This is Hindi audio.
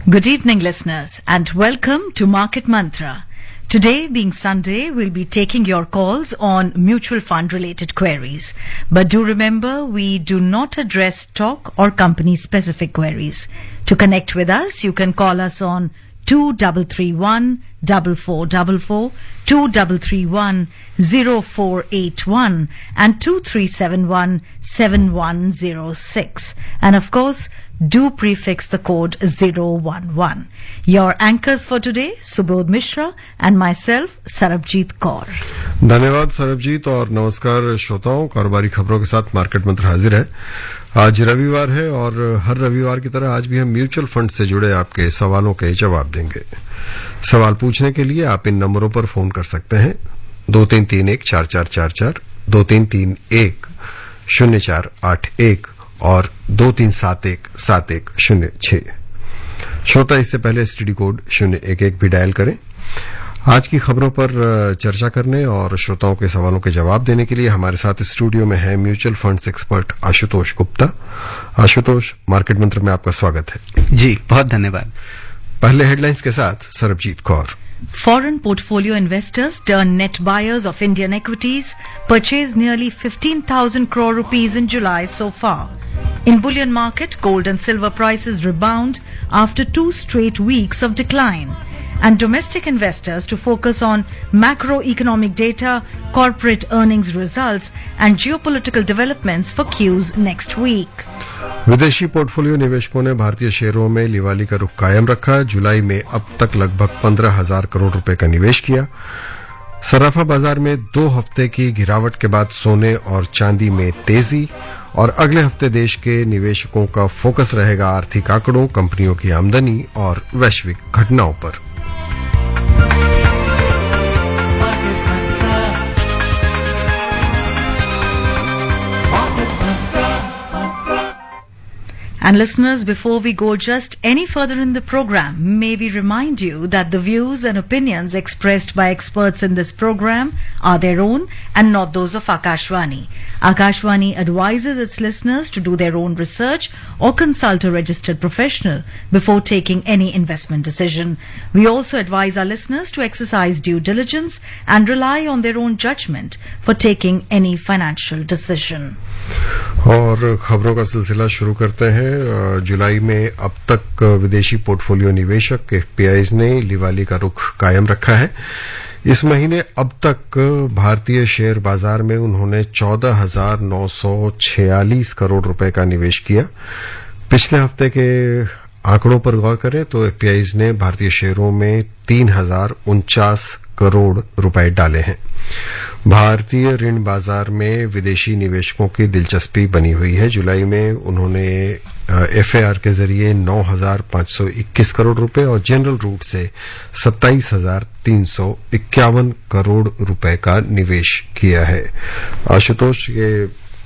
Good evening, listeners, and welcome to Market Mantra. Today, being Sunday, we'll be taking your calls on mutual fund related queries. But do remember, we do not address stock or company specific queries. To connect with us, you can call us on 2331 4444, 2331 0481 and 2371 7106. And of course, do prefix the code 011. Your anchors for today, Subodh Mishra and myself, Sarabjit Kaur. धन्यवाद सरबजीत और नमस्कार श्रोताओं। कारोबारी खबरों के साथ मार्केट मंत्र हाजिर है। आज रविवार है और हर रविवार की तरह आज भी हम म्यूचुअल फंड से जुड़े आपके सवालों के जवाब देंगे। सवाल पूछने के लिए आप इन नंबरों पर फोन कर सकते हैं 23314444, 23310481 और 23717106। श्रोता इससे पहले एसटीडी कोड 011 भी डायल करें। आज की खबरों पर चर्चा करने और श्रोताओं के सवालों के जवाब देने के लिए हमारे साथ स्टूडियो में है mutual funds expert Ashutosh Gupta. Ashutosh, market मंत्र में आपका स्वागत है। जी, बहुत धन्यवाद। पहले हेडलाइंस के साथ Sarabjit Kaur. Foreign portfolio investors turn net buyers of Indian equities, purchased nearly 15,000 crore rupees in July so far. In bullion market, gold and silver prices rebound after 2 straight weeks of decline. And domestic investors to focus on macroeconomic data, corporate earnings results and geopolitical developments for Qs next week. विदेशी पोर्टफोलियो निवेशकों ने भारतीय शेयरों में लिवाली का रुख कायम रखा। जुलाई में अब तक लगभग 15,000 करोड़ रुपए का निवेश किया। सराफा बाजार में 2 हफ्ते की गिरावट के बाद सोने और चांदी में तेजी और अगले हफ्ते देश के निवेशकों का फोकस रहेगा आर्थिक आंकड़ों, कंपनियों की आमदनी और वैश्विक घटनाओं पर। And listeners, before we go just any further in the program, may we remind you that the views and opinions expressed by experts in this program are their own and not those of Akashvani. Akashvani advises its listeners to do their own research or consult a registered professional before taking any investment decision. We also advise our listeners to exercise due diligence and rely on their own judgment for taking any financial decision. और खबरों का सिलसिला शुरू करते हैं। जुलाई में अब तक विदेशी पोर्टफोलियो निवेशक एफपीआईज ने लिवाली का रुख कायम रखा है। इस महीने अब तक भारतीय शेयर बाजार में उन्होंने 14,946 करोड़ रुपए का निवेश किया। पिछले हफ्ते के आंकड़ों पर गौर करें तो एफपीआईज ने भारतीय शेयरों में 3,049 करोड़ रुपए डाले हैं। भारतीय ऋण बाजार में विदेशी निवेशकों की दिलचस्पी बनी हुई है। जुलाई में उन्होंने एफएआर के जरिए 9,521 करोड़ रुपए और जनरल रूट से 27,351 करोड़ रुपए का निवेश किया है। आशुतोष, ये